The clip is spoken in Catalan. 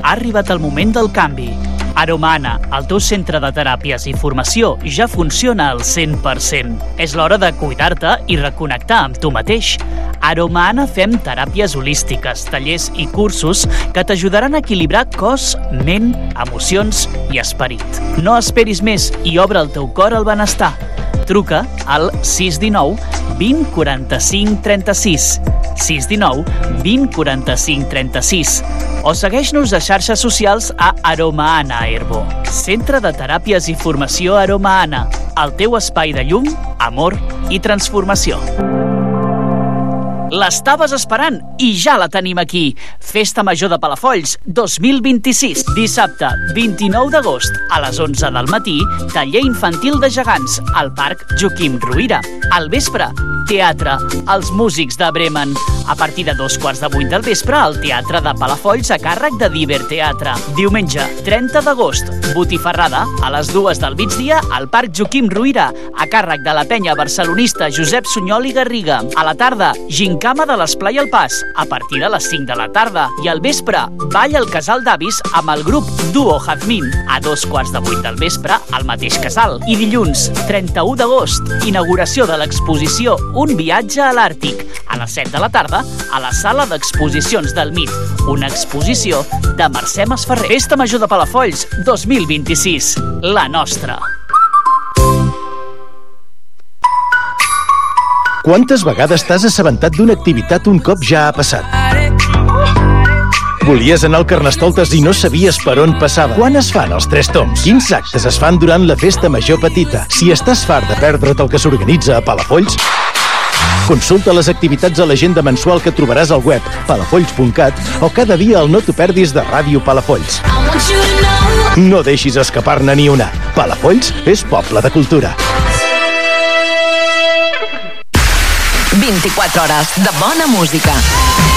ha arribat el moment del canvi. Aroma-Anna, el teu centre de teràpies i formació, ja funciona al 100%. És l'hora de cuidar-te i reconnectar amb tu mateix. A Aroma-Anna fem teràpies holístiques, tallers i cursos que t'ajudaran a equilibrar cos, ment, emocions i esperit. No esperis més i obre el teu cor al benestar. Truca al 619 20 45 36, 619 20 45 36 o segueix-nos a xarxes socials a Aroma-Anna Herbo. Centre de Teràpies i Formació Aroma-Anna, el teu espai de llum, amor i transformació. L'estaves esperant i ja la tenim aquí. Festa Major de Palafolls 2026. Dissabte 29 d'agost a les 11 del matí, taller infantil de gegants al Parc Joaquim Ruyra. Al vespre, teatre, els músics de Bremen. A partir de 7:15 del vespre, al Teatre de Palafolls a càrrec de Diverteatre. Diumenge 30 d'agost, botifarrada a les 2 del migdia al Parc Joaquim Ruyra a càrrec de la penya barcelonista Josep Sunyol i Garriga. A la tarda, gincama de l'Esplai al Pas a partir de les 5 de la tarda. I al vespre, ball al Casal d'Avis amb el grup Duo Jazmín a 7:15 del vespre al mateix casal. I dilluns 31 d'agost, inauguració de l'exposició Un viatge a l'Àrtic a les 7 de la tarda a la sala d'exposicions del MIT, una exposició de Mercè Masferrer. Festa Major de Palafolls 2026, la nostra. Quantes vegades t'has assabentat d'una activitat un cop ja ha passat? Volies anar al Carnestoltes i no sabies per on passava. Quan es fan els 3 tombs? Quins actes es fan durant la Festa Major Petita? Si estàs fart de perdre't el que s'organitza a Palafolls, consulta les activitats a l'agenda mensual que trobaràs al web palafolls.cat o cada dia al No t'ho perdis de Ràdio Palafolls. No deixis escapar-ne ni una. Palafolls és poble de cultura. 24 hores de bona música.